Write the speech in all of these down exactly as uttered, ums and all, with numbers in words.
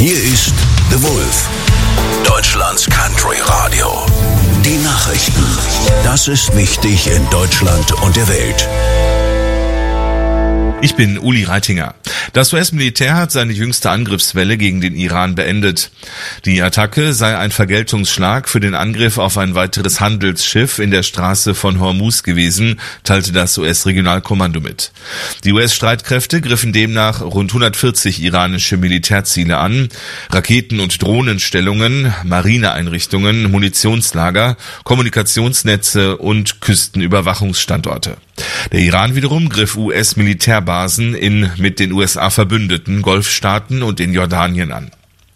Hier ist The Wolf, Deutschlands Country Radio. Die Nachrichten. Das ist wichtig in Deutschland und der Welt. Ich bin Uli Reitinger. Das U S-Militär hat seine jüngste Angriffswelle gegen den Iran beendet. Die Attacke sei ein Vergeltungsschlag für den Angriff auf ein weiteres Handelsschiff in der Straße von Hormuz gewesen, teilte das U S-Regionalkommando mit. Die U S-Streitkräfte griffen demnach rund hundertvierzig iranische Militärziele an, Raketen- und Drohnenstellungen, Marineeinrichtungen, Munitionslager, Kommunikationsnetze und Küstenüberwachungsstandorte. Der Iran wiederum griff U S-Militärbasen in mit den U S A verbündeten Golfstaaten und in Jordanien an.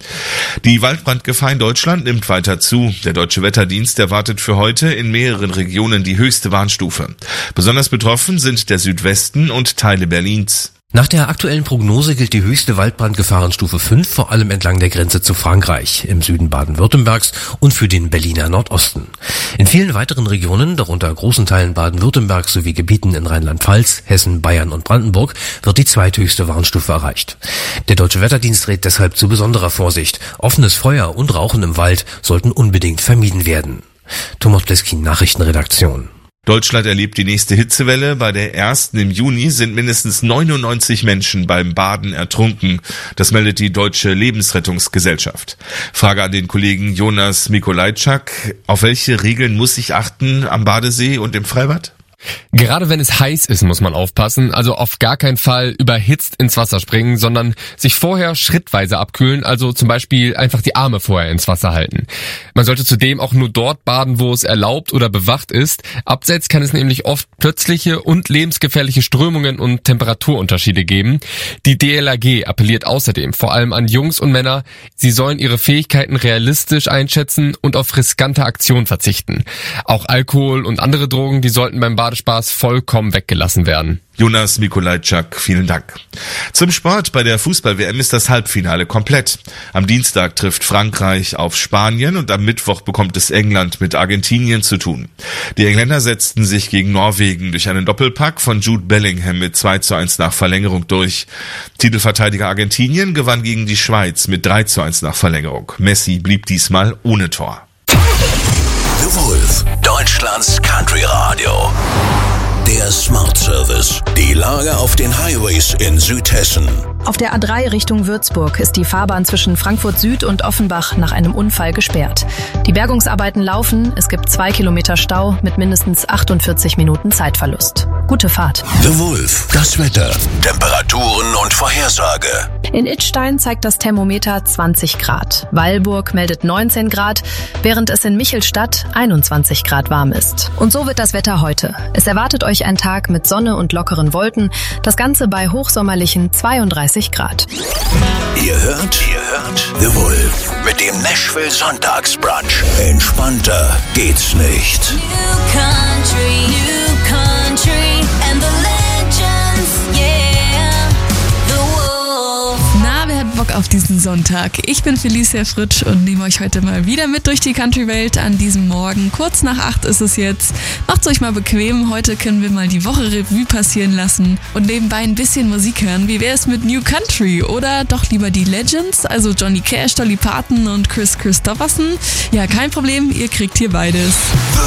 Die Waldbrandgefahr in Deutschland nimmt weiter zu. Der Deutsche Wetterdienst erwartet für heute in mehreren Regionen die höchste Warnstufe. Besonders betroffen sind der Südwesten und Teile Berlins. Nach der aktuellen Prognose gilt die höchste Waldbrandgefahrenstufe fünf vor allem entlang der Grenze zu Frankreich, im Süden Baden-Württembergs und für den Berliner Nordosten. In vielen weiteren Regionen, darunter großen Teilen Baden-Württembergs sowie Gebieten in Rheinland-Pfalz, Hessen, Bayern und Brandenburg, wird die zweithöchste Warnstufe erreicht. Der Deutsche Wetterdienst rät deshalb zu besonderer Vorsicht. Offenes Feuer und Rauchen im Wald sollten unbedingt vermieden werden. Thomas Bleskin, Nachrichtenredaktion. Deutschland erlebt die nächste Hitzewelle. Bei der ersten im Juni sind mindestens neunundneunzig Menschen beim Baden ertrunken. Das meldet die Deutsche Lebensrettungsgesellschaft. Frage an den Kollegen Jonas Mikolajczak. Auf welche Regeln muss ich achten am Badesee und im Freibad? Gerade wenn es heiß ist, muss man aufpassen, also auf gar keinen Fall überhitzt ins Wasser springen, sondern sich vorher schrittweise abkühlen, also zum Beispiel einfach die Arme vorher ins Wasser halten. Man sollte zudem auch nur dort baden, wo es erlaubt oder bewacht ist. Abseits kann es nämlich oft plötzliche und lebensgefährliche Strömungen und Temperaturunterschiede geben. Die D L R G appelliert außerdem vor allem an Jungs und Männer, sie sollen ihre Fähigkeiten realistisch einschätzen und auf riskante Aktionen verzichten. Auch Alkohol und andere Drogen, die sollten beim Baden Spaß vollkommen weggelassen werden. Jonas Mikolajczak, vielen Dank. Zum Sport. Bei der Fußball-W M ist das Halbfinale komplett. Am Dienstag trifft Frankreich auf Spanien und am Mittwoch bekommt es England mit Argentinien zu tun. Die Engländer setzten sich gegen Norwegen durch einen Doppelpack von Jude Bellingham mit zwei zu eins nach Verlängerung durch. Titelverteidiger Argentinien gewann gegen die Schweiz mit drei zu eins nach Verlängerung. Messi blieb diesmal ohne Tor. The Wolf, Deutschlands Country Radio. Der Smart Service. Die Lage auf den Highways in Südhessen. Auf der A drei Richtung Würzburg ist die Fahrbahn zwischen Frankfurt Süd und Offenbach nach einem Unfall gesperrt. Die Bergungsarbeiten laufen, es gibt zwei Kilometer Stau mit mindestens achtundvierzig Minuten Zeitverlust. Gute Fahrt. The Wolf, das Wetter, Temperaturen und Vorhersage. In Idstein zeigt das Thermometer zwanzig Grad. Weilburg meldet neunzehn Grad, während es in Michelstadt einundzwanzig Grad warm ist. Und so wird das Wetter heute. Es erwartet euch ein Tag mit Sonne und lockeren Wolken, das Ganze bei hochsommerlichen zweiunddreißig Grad. Ihr hört, ihr hört The Wolf mit dem Nashville Sonntagsbrunch. Entspannter geht's nicht. New country, new country and the legends, yeah, the Wolf. Na, wer hat Bock auf diesen Sonntag? Ich bin Felicia Fritsch und nehme euch heute mal wieder mit durch die Country-Welt an diesem Morgen. Kurz nach acht ist es jetzt. Macht's euch mal bequem. Heute können wir mal die Woche Revue passieren lassen und nebenbei ein bisschen Musik hören. Wie wäre es mit New Country? Oder doch lieber die Legends, also Johnny Cash, Dolly Parton und Chris Christopherson? Ja, kein Problem, ihr kriegt hier beides. The